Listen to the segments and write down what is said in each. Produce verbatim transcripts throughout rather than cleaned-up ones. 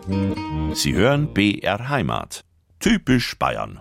Sie hören B R Heimat. Typisch Bayern.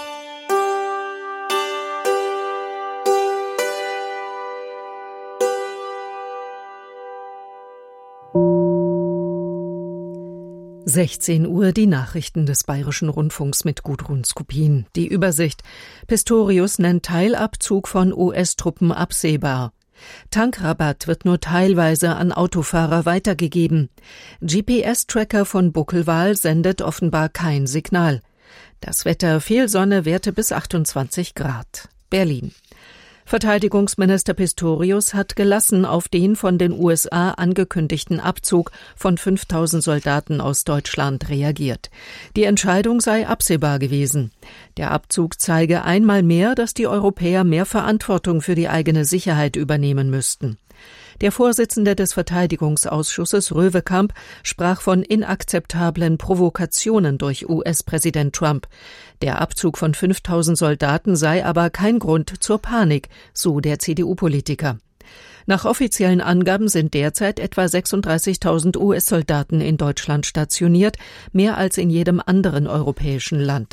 sechzehn Uhr, die Nachrichten des Bayerischen Rundfunks mit Gudrun Skopin. Die Übersicht. Pistorius nennt Teilabzug von U S-Truppen absehbar. Tankrabatt wird nur teilweise an Autofahrer weitergegeben. G P S-Tracker von Buckelwal sendet offenbar kein Signal. Das Wetter: viel Sonne, Werte bis achtundzwanzig Grad. Berlin. Verteidigungsminister Pistorius hat gelassen auf den von den U S A angekündigten Abzug von fünftausend Soldaten aus Deutschland reagiert. Die Entscheidung sei absehbar gewesen. Der Abzug zeige einmal mehr, dass die Europäer mehr Verantwortung für die eigene Sicherheit übernehmen müssten. Der Vorsitzende des Verteidigungsausschusses, Röwekamp, sprach von inakzeptablen Provokationen durch U S-Präsident Trump. Der Abzug von fünftausend Soldaten sei aber kein Grund zur Panik, so der C D U-Politiker. Nach offiziellen Angaben sind derzeit etwa sechsunddreißigtausend U S-Soldaten in Deutschland stationiert, mehr als in jedem anderen europäischen Land.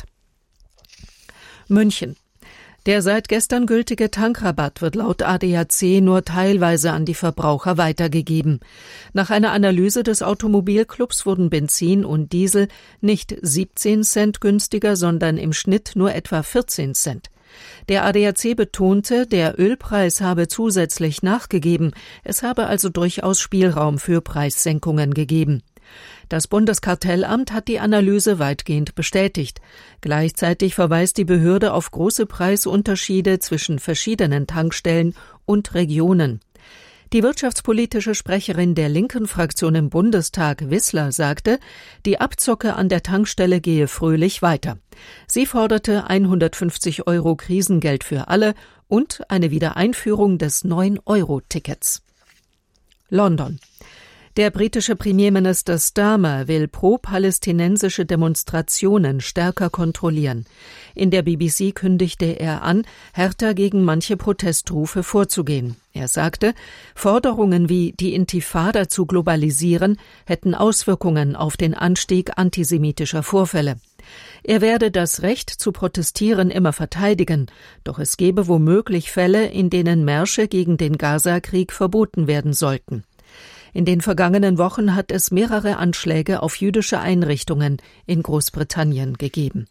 München. Der seit gestern gültige Tankrabatt wird laut A D A C nur teilweise an die Verbraucher weitergegeben. Nach einer Analyse des Automobilclubs wurden Benzin und Diesel nicht siebzehn Cent günstiger, sondern im Schnitt nur etwa vierzehn Cent. Der A D A C betonte, der Ölpreis habe zusätzlich nachgegeben. Es habe also durchaus Spielraum für Preissenkungen gegeben. Das Bundeskartellamt hat die Analyse weitgehend bestätigt. Gleichzeitig verweist die Behörde auf große Preisunterschiede zwischen verschiedenen Tankstellen und Regionen. Die wirtschaftspolitische Sprecherin der linken Fraktion im Bundestag, Wissler, sagte, die Abzocke an der Tankstelle gehe fröhlich weiter. Sie forderte hundertfünfzig Euro Krisengeld für alle und eine Wiedereinführung des neun Euro Tickets. London. Der britische Premierminister Starmer will pro-palästinensische Demonstrationen stärker kontrollieren. In der B B C kündigte er an, härter gegen manche Protestrufe vorzugehen. Er sagte, Forderungen wie die Intifada zu globalisieren hätten Auswirkungen auf den Anstieg antisemitischer Vorfälle. Er werde das Recht zu protestieren immer verteidigen, doch es gebe womöglich Fälle, in denen Märsche gegen den Gaza-Krieg verboten werden sollten. In den vergangenen Wochen hat es mehrere Anschläge auf jüdische Einrichtungen in Großbritannien gegeben.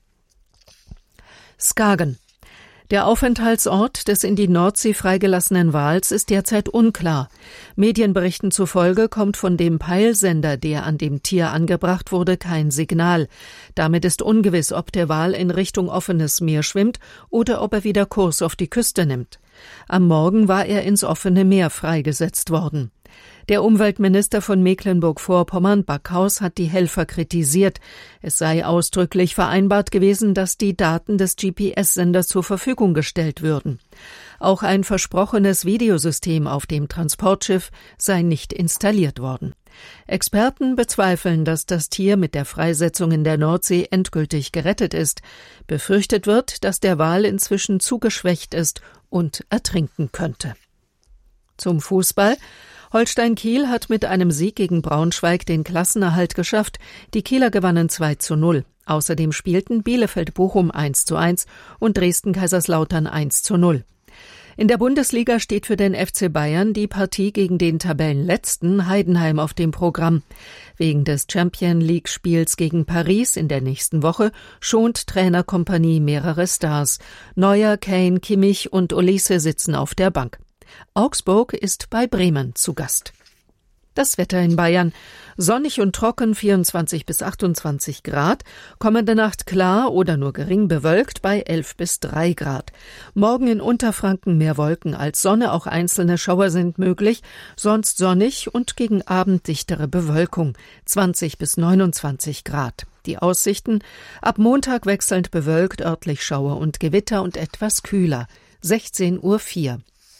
Skagen. Der Aufenthaltsort des in die Nordsee freigelassenen Wals ist derzeit unklar. Medienberichten zufolge kommt von dem Peilsender, der an dem Tier angebracht wurde, kein Signal. Damit ist ungewiss, ob der Wal in Richtung offenes Meer schwimmt oder ob er wieder Kurs auf die Küste nimmt. Am Morgen war er ins offene Meer freigesetzt worden. Der Umweltminister von Mecklenburg-Vorpommern, Backhaus, hat die Helfer kritisiert. Es sei ausdrücklich vereinbart gewesen, dass die Daten des G P S-Senders zur Verfügung gestellt würden. Auch ein versprochenes Videosystem auf dem Transportschiff sei nicht installiert worden. Experten bezweifeln, dass das Tier mit der Freisetzung in der Nordsee endgültig gerettet ist. Befürchtet wird, dass der Wal inzwischen zu geschwächt ist und ertrinken könnte. Zum Fußball. Holstein Kiel hat mit einem Sieg gegen Braunschweig den Klassenerhalt geschafft. Die Kieler gewannen zwei zu null. Außerdem spielten Bielefeld-Bochum eins zu eins und Dresden-Kaiserslautern eins zu null. In der Bundesliga steht für den F C Bayern die Partie gegen den Tabellenletzten Heidenheim auf dem Programm. Wegen des Champions-League-Spiels gegen Paris in der nächsten Woche schont Trainerkompanie mehrere Stars. Neuer, Kane, Kimmich und Olise sitzen auf der Bank. Augsburg ist bei Bremen zu Gast. Das Wetter in Bayern. Sonnig und trocken, vierundzwanzig bis achtundzwanzig Grad. Kommende Nacht klar oder nur gering bewölkt bei elf bis drei Grad. Morgen in Unterfranken mehr Wolken als Sonne, auch einzelne Schauer sind möglich. Sonst sonnig und gegen Abend dichtere Bewölkung, zwanzig bis neunundzwanzig Grad. Die Aussichten: ab Montag wechselnd bewölkt, örtlich Schauer und Gewitter und etwas kühler. sechzehn Uhr vier.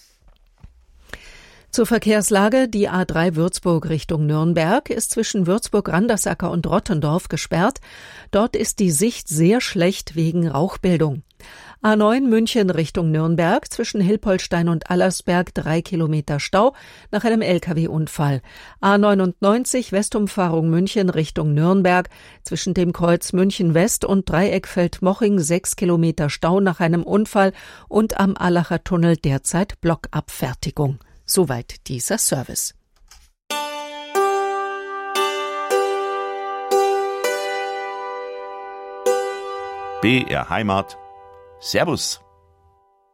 Zur Verkehrslage: Die A drei Würzburg Richtung Nürnberg ist zwischen Würzburg-Randersacker und Rottendorf gesperrt. Dort ist die Sicht sehr schlecht wegen Rauchbildung. A neun München Richtung Nürnberg, zwischen Hilpoltstein und Allersberg drei Kilometer Stau nach einem L K W-Unfall. A neunundneunzig Westumfahrung München Richtung Nürnberg, zwischen dem Kreuz München West und Dreieckfeld-Moching sechs Kilometer Stau nach einem Unfall und am Allacher Tunnel derzeit Blockabfertigung. Soweit dieser Service. B R Heimat. Servus.